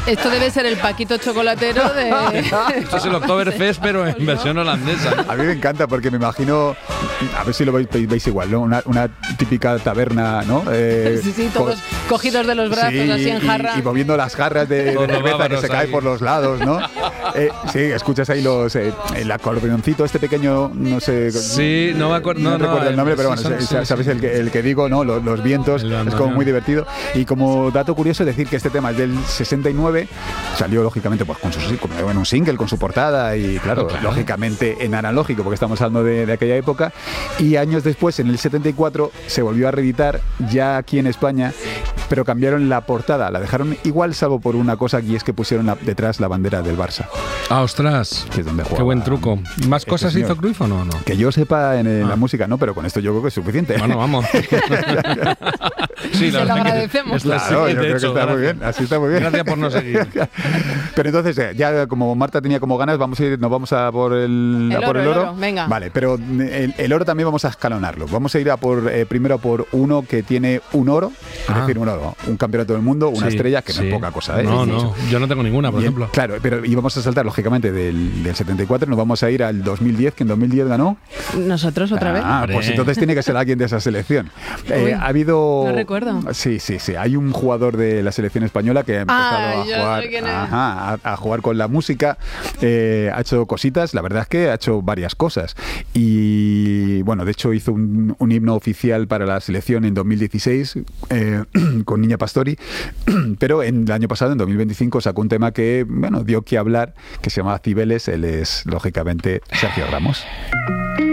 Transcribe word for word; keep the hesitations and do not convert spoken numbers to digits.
Esto debe ser el Paquito chocolatero de... Esto es el Oktoberfest, pero en versión holandesa. A mí me encanta porque me imagino, a ver si lo veis, veis igual, ¿no? Una, una típica taberna, ¿no? Eh, sí, sí, todos co- cogidos de los brazos, sí, así en jarra. Y, y moviendo las jarras de, de cerveza que se cae por los lados, ¿no? Eh, sí, escuchas ahí los eh, el acordeoncito, este pequeño, no sé... Sí, no me acuerdo. No, no, no recuerdo el nombre, pero sí, bueno, son, sí, sabes sí, el, que, el que digo, ¿no? Los, los vientos, es como muy divertido. Y como dato curioso, decir que este tema es del sesenta y nueve, salió lógicamente pues con su, como en un single, con su portada y claro, claro, lógicamente en analógico, porque estamos hablando de, de aquella época. Y años después, en el setenta y cuatro, se volvió a reeditar ya aquí en España, pero cambiaron la portada, la dejaron igual, salvo por una cosa, y es que pusieron la, detrás la bandera del Barça. ¡Ah, ostras! Que es donde jugaba. ¡Qué buen truco! ¿Más este cosas señor. hizo Cruyff o no, no? Que yo sepa en, en ah. la música, no, pero con esto yo creo que es suficiente. Bueno, vamos. Sí, se lo agradecemos. Claro, yo creo hecho, que está gracias. muy bien, así está muy bien. Gracias por no seguir. Pero entonces, ya como Marta tenía como ganas, vamos a ir, nos vamos a por el, el a por oro, el oro. El oro. Venga. Vale, pero el, el oro también vamos a escalonarlo. Vamos a ir a por eh, primero por uno que tiene un oro, es ah. decir, un oro, un campeonato del mundo, una sí, estrella, que sí. no es poca cosa, ¿eh? No, no, yo no tengo ninguna, por y, ejemplo. Claro, pero y vamos a saltar, lógicamente, del, del setenta y cuatro, nos vamos a ir al dos mil diez, que en dos mil diez ganó. ¿Nosotros otra ah, vez? Ah, pues entonces tiene que ser alguien de esa selección. Eh, Uy, ha habido... No recuerdo. Sí, sí, sí. Hay un jugador de la selección española que ha empezado ah, a, jugar, ajá, a, a jugar con la música, eh, ha hecho cositas, la verdad es que ha hecho varias cosas. Y bueno, de hecho hizo un, un himno oficial para la selección en dos mil dieciséis eh, con Niña Pastori, pero en el año pasado, en dos mil veinticinco, sacó un tema que, bueno, dio que hablar, que se llama Cibeles. Él es, lógicamente, Sergio Ramos.